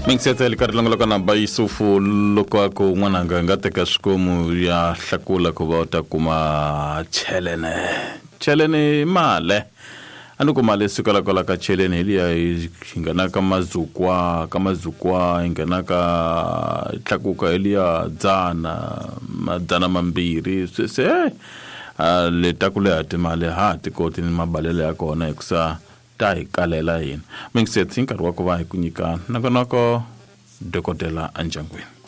Mingsetele karilongoloka na baisufu loko ako ngwananga ngateka swikomu ya hlakula ku vota kuma chelene male anuko male sukala kola ka chelene liya ingana ka mazukwa ingana ka tlakuka liya dzana mambiri se le takule ati male hati koti ni mabalele ya kona ikusa tai kalela yini mingsethe nkarhi wa ku va hi ku nyika nako dokotela Anjangwini.